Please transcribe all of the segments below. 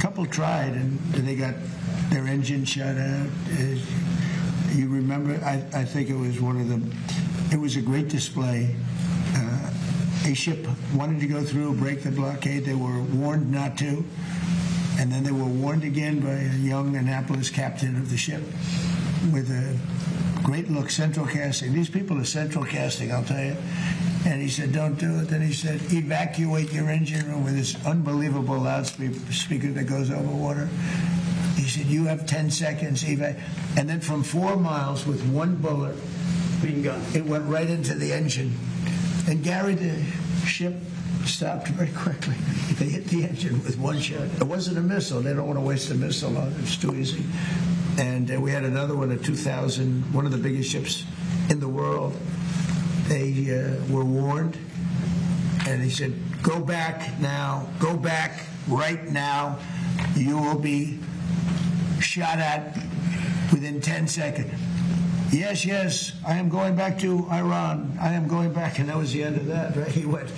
couple tried, and they got their engine shut out. You remember? I think it was it was a great display. A ship wanted to go through, break the blockade. They were warned not to, and then they were warned again by a young Annapolis captain of the ship with a great look, central casting. These people are central casting, I'll tell you. And he said, don't do it. Then he said, evacuate your engine room with this unbelievable loudspeaker that goes over water. He said, you have 10 seconds. And then from 4 miles with one bullet, it went right into the engine. And Gary, the ship stopped very quickly. They hit the engine with one shot. It wasn't a missile. They don't want to waste a missile on it. It's too easy. And we had another one at 2000, one of the biggest ships in the world. They were warned, and he said, go back now, go back right now. You will be shot at within 10 seconds. Yes, yes, I am going back to Iran. I am going back. And that was the end of that, right? He went.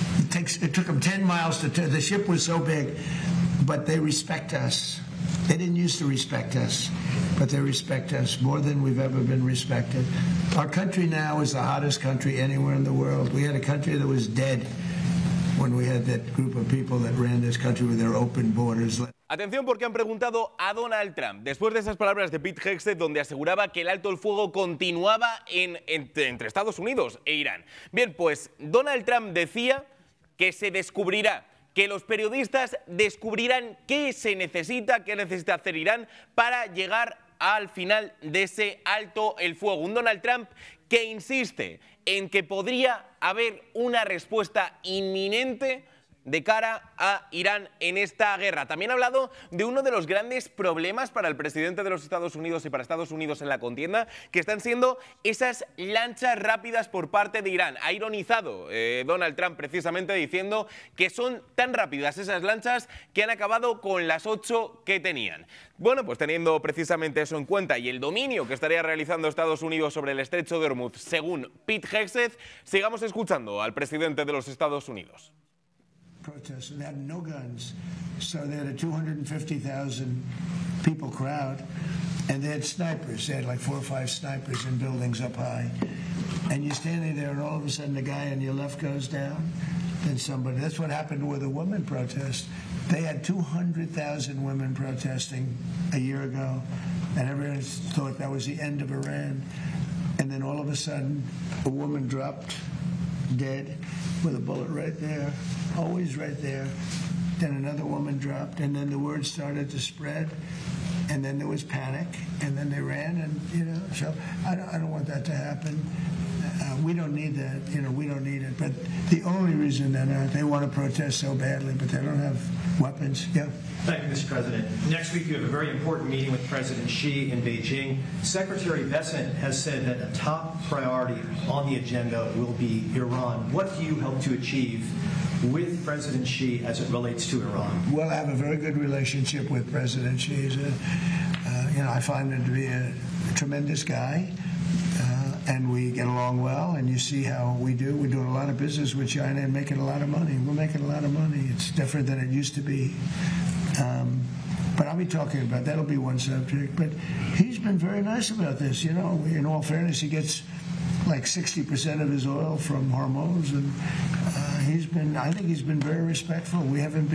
It took him 10 miles to turn. The ship was so big, but they respect us. They didn't used to respect us, but they respect us more than we've ever been respected. Our country now is the hottest country anywhere in the world. We had a country that was dead when we had that group of people that ran this country with their open borders. Atención, porque han preguntado a Donald Trump después de esas palabras de Pete Hegseth, donde aseguraba que el alto el fuego continuaba entre Estados Unidos e Irán. Bien, pues Donald Trump decía que se descubrirá, que los periodistas descubrirán qué necesita hacer Irán para llegar al final de ese alto el fuego. Un Donald Trump que insiste en que podría haber una respuesta inminente de cara a Irán en esta guerra. También ha hablado de uno de los grandes problemas para el presidente de los Estados Unidos y para Estados Unidos en la contienda, que están siendo esas lanchas rápidas por parte de Irán. Ha ironizado Donald Trump precisamente diciendo que son tan rápidas esas lanchas que han acabado con las 8 que tenían. Bueno, pues teniendo precisamente eso en cuenta y el dominio que estaría realizando Estados Unidos sobre el estrecho de Hormuz, según Pete Hegseth, sigamos escuchando al presidente de los Estados Unidos. Protests and they had no guns, so they had a 250,000 people crowd, and they had snipers. They had like 4 or 5 snipers in buildings up high, and you're standing there, and all of a sudden the guy on your left goes down, then somebody. That's what happened with a women protest. They had 200,000 women protesting a year ago, and everyone thought that was the end of Iran, and then all of a sudden a woman dropped dead with a bullet right there, always right there. Then another woman dropped, and then the word started to spread, and then there was panic, and then they ran, and so I don't want that to happen. We don't need that, we don't need it. But the only reason that they want to protest so badly, but they don't have weapons. Yeah. Thank you, Mr. President. Next week, you have a very important meeting with President Xi in Beijing. Secretary Bessent has said that a top priority on the agenda will be Iran. What do you hope to achieve with President Xi as it relates to Iran? Well, I have a very good relationship with President Xi. I find him to be a tremendous guy. And we get along well, and you see how we do. We're doing a lot of business with China and making a lot of money. We're making a lot of money. It's different than it used to be. But I'll be talking about that'll be one subject. But he's been very nice about this. In all fairness, he gets like 60% of his oil from Hormuz, and I think he's been very respectful. We haven't been